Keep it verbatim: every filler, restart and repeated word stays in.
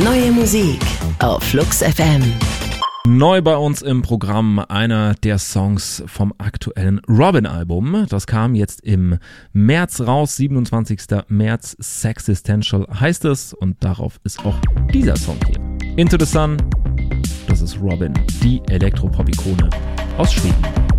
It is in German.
Neue Musik auf Flux F M. Neu bei uns im Programm einer der Songs vom aktuellen Robin-Album. Das kam jetzt im März raus, siebenundzwanzigster März. Sexistential heißt es und darauf ist auch dieser Song hier. Into the Sun, das ist Robin, die Elektropop-Ikone aus Schweden.